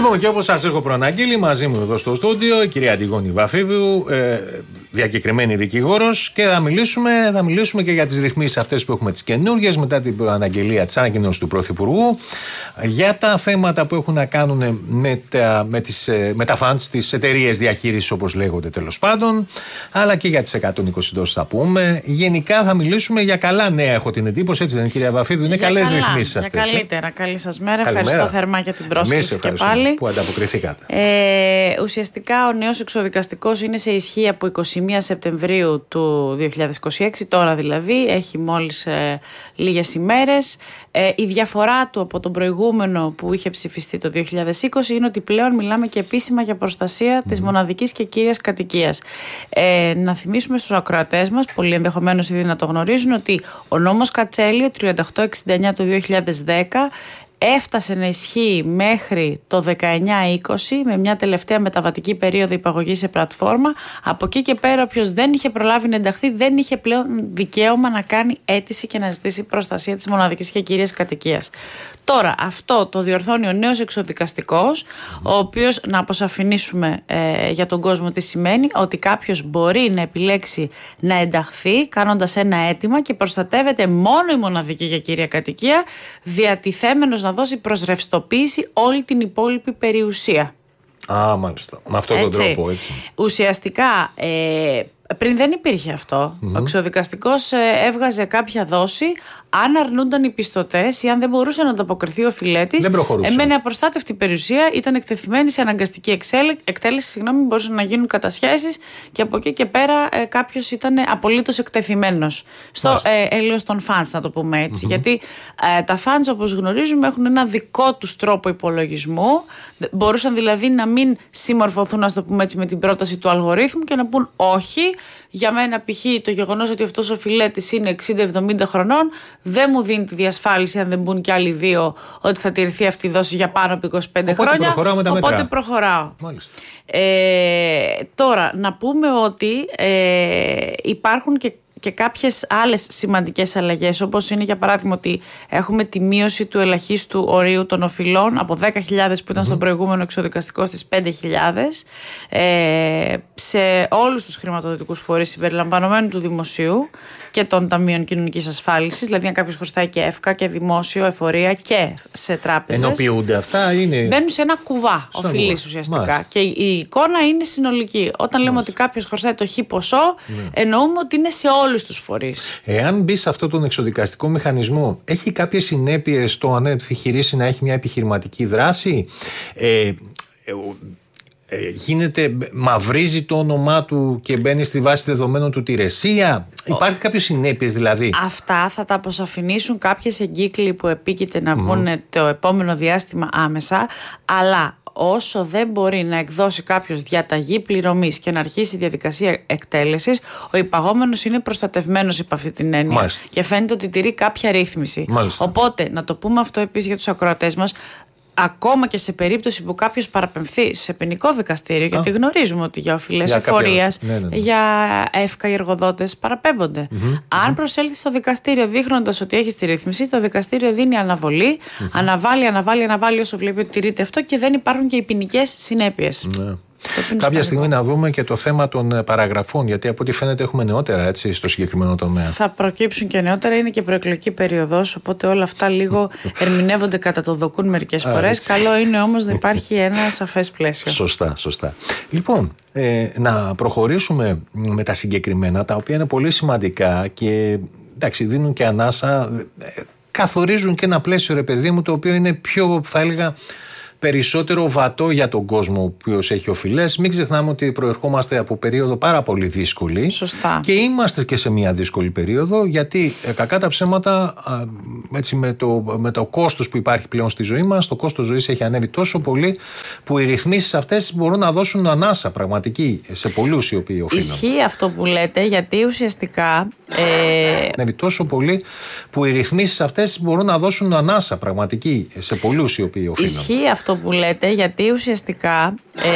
Λοιπόν, και όπως σας έχω προαναγγείλει, μαζί μου εδώ στο στούντιο η κυρία Αντιγόνη Βαφίβιου, διακεκριμένη δικηγόρος, και θα μιλήσουμε και για τις ρυθμίσεις αυτές που έχουμε τις καινούργιες μετά την προαναγγελία της ανακοίνωσης του Πρωθυπουργού, για τα θέματα που έχουν να κάνουν με τα funds, τις εταιρείες διαχείρισης όπως λέγονται τέλος πάντων, αλλά και για τις 120 δόσεις θα πούμε. Γενικά θα μιλήσουμε για καλά νέα, έχω την εντύπωση, έτσι δεν είναι κυρία Βαφίβιου? Είναι καλές ρυθμίσεις αυτές. Για καλύτερα. Καλή σας μέρα. Ευχαριστώ θερμά για την πρόσκληση και πάλι. Που ανταποκριθήκατε. Ουσιαστικά ο νέος εξοδικαστικός είναι σε ισχύ από 21 Σεπτεμβρίου του 2026, τώρα δηλαδή, έχει μόλις λίγες ημέρες. Η διαφορά του από τον προηγούμενο που είχε ψηφιστεί το 2020 είναι ότι πλέον μιλάμε και επίσημα για προστασία της μοναδικής και κύριας κατοικίας. Να θυμίσουμε στους ακροατές μας, πολλοί ενδεχομένως ήδη να το γνωρίζουν, ότι ο νόμος Κατσέλιο 3869 του 2010 έφτασε να ισχύει μέχρι το 19-20 με μια τελευταία μεταβατική περίοδο υπαγωγή σε πλατφόρμα. Από εκεί και πέρα όποιος δεν είχε προλάβει να ενταχθεί δεν είχε πλέον δικαίωμα να κάνει αίτηση και να ζητήσει προστασία της μοναδικής και κυρίας κατοικίας. Τώρα αυτό το διορθώνει ο νέος εξοδικαστικός, ο οποίος, να αποσαφηνίσουμε για τον κόσμο τι σημαίνει, ότι κάποιος μπορεί να επιλέξει να ενταχθεί κάνοντας ένα αίτημα και προστατεύεται μόνο η μοναδική και κύρια κατοικία, διατηθέμενος να δώσει προς ρευστοποίηση όλη την υπόλοιπη περιουσία. Μάλιστα. Με αυτόν τον τρόπο, έτσι. Ουσιαστικά, πριν δεν υπήρχε αυτό. Ο εξοδικαστικός έβγαζε κάποια δόση. Αν αρνούνταν οι πιστωτές ή αν δεν μπορούσε να ανταποκριθεί ο φιλέτης, εμένε απροστάτευτη περιουσία, ήταν εκτεθειμένη σε αναγκαστική εκτέλεση, μπορούσαν να γίνουν κατασχέσεις και από εκεί και πέρα κάποιος ήταν απολύτως εκτεθειμένος στο έλεος των funds, να το πούμε έτσι. Γιατί τα funds, όπως γνωρίζουμε, έχουν ένα δικό τους τρόπο υπολογισμού. Μπορούσαν δηλαδή να μην συμμορφωθούν, να το πούμε έτσι, με την πρόταση του αλγορίθμου και να πούν όχι. Για μένα, π.χ., το γεγονός ότι αυτός ο φιλέτης είναι 60-70 χρονών δεν μου δίνει τη διασφάλιση, αν δεν μπουν και άλλοι δύο, ότι θα τηρηθεί αυτή η δόση για πάνω από 25 χρόνια. Οπότε προχωράω. Τώρα, να πούμε ότι υπάρχουν και κάποιες άλλες σημαντικές αλλαγές, όπως είναι για παράδειγμα ότι έχουμε τη μείωση του ελαχίστου ορίου των οφειλών από 10.000 που ήταν στον προηγούμενο εξοδικαστικό στις 5.000 σε όλους τους χρηματοδοτικούς φορείς συμπεριλαμβανομένου του δημοσίου και των ταμείων κοινωνικής ασφάλισης. Δηλαδή αν κάποιος χρωστάει και ΕΦΚΑ και δημόσιο, εφορία και σε τράπεζες, ενοποιούνται αυτά, μπαίνουν σε ένα κουβά οφειλής ουσιαστικά. Και η εικόνα είναι συνολική. Όταν λέμε ότι κάποιος χρωστάει το χ ποσό, εννοούμε ότι είναι σε όλους τους φορείς. Εάν μπει σε αυτόν τον εξοδικαστικό μηχανισμό, έχει κάποιες συνέπειες στο αν επιχειρήσει να έχει μια επιχειρηματική δράση? Μαυρίζει το όνομά του και μπαίνει στη βάση δεδομένων του τη ρεσία? Υπάρχει κάποιες συνέπειες δηλαδή? Αυτά θα τα αποσαφηνίσουν κάποιες εγκύκλοι που επίκειται να βγουν το επόμενο διάστημα άμεσα, αλλά όσο δεν μπορεί να εκδώσει κάποιος διαταγή πληρωμής και να αρχίσει η διαδικασία εκτέλεσης, ο υπαγόμενος είναι προστατευμένος υπ' αυτή την έννοια. Μάλιστα. Και φαίνεται ότι τηρεί κάποια ρύθμιση. Μάλιστα. Οπότε, να το πούμε αυτό επίσης για τους ακροατές μας, ακόμα και σε περίπτωση που κάποιος παραπεμφθεί σε ποινικό δικαστήριο, γιατί γνωρίζουμε ότι για οφειλές εφορίας, για εύκα οι εργοδότες παραπέμπονται. Αν προσέλθει στο δικαστήριο δείχνοντας ότι έχει τη ρύθμιση, το δικαστήριο δίνει αναβολή, αναβάλει όσο βλέπει ότι τηρείται αυτό και δεν υπάρχουν και οι ποινικές συνέπειες. Κάποια στιγμή να δούμε και το θέμα των παραγραφών, γιατί από ό,τι φαίνεται έχουμε νεότερα, έτσι, στο συγκεκριμένο τομέα. Θα προκύψουν και νεότερα, είναι και προεκλογική περίοδος, οπότε όλα αυτά λίγο ερμηνεύονται κατά το δοκούν μερικές φορές. Καλό είναι όμως να υπάρχει ένα σαφές πλαίσιο. Σωστά. Λοιπόν, να προχωρήσουμε με τα συγκεκριμένα, τα οποία είναι πολύ σημαντικά και εντάξει, δίνουν και ανάσα, καθορίζουν και ένα πλαίσιο, ρε παιδί μου, το οποίο είναι πιο, θα έλεγα, περισσότερο βατό για τον κόσμο ο οποίος έχει οφειλές. Μην ξεχνάμε ότι προερχόμαστε από περίοδο πάρα πολύ δύσκολη. Σωστά. Και είμαστε και σε μια δύσκολη περίοδο, γιατί κακά τα ψέματα, έτσι, με το κόστος που υπάρχει πλέον στη ζωή μας, το κόστος ζωής έχει ανέβει τόσο πολύ που οι ρυθμίσεις αυτές μπορούν να δώσουν ανάσα πραγματική σε πολλούς οι οποίοι οφείλουν. Ισχύει αυτό που λέτε, γιατί ουσιαστικά ανέβει τόσο πολύ που οι ρυθμίσεις αυτές μπορούν να δώσουν ανάσα πραγματική σε πολλούς οι οποίοι οφείλουν. Ισχύει αυτό που λέτε, γιατί ουσιαστικά